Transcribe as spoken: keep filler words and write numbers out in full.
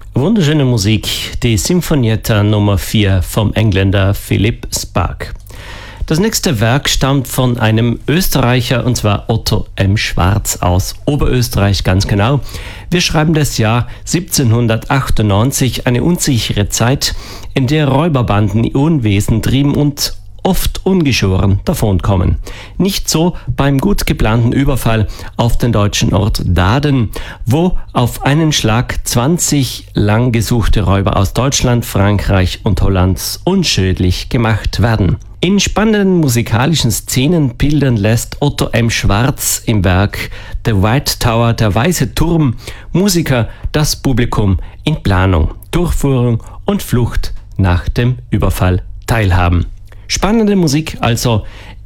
Wunderschöne Musik, die Sinfonietta Nummer vier vom Engländer Philip Spark. Das nächste Werk stammt von einem Österreicher, und zwar Otto M. Schwarz aus Oberösterreich, ganz genau. Wir schreiben das Jahr siebzehnhundertachtundneunzig, eine unsichere Zeit, in der Räuberbanden ihr Unwesen trieben und oft ungeschoren davonkommen. Nicht so beim gut geplanten Überfall auf den deutschen Ort Daaden, wo auf einen Schlag zwanzig lang gesuchte Räuber aus Deutschland, Frankreich und Holland unschädlich gemacht werden. In spannenden musikalischen Szenenbildern lässt Otto M. Schwarz im Werk The White Tower, der weiße Turm, Musiker, das Publikum in Planung, Durchführung und Flucht nach dem Überfall teilhaben. Spannende Musik also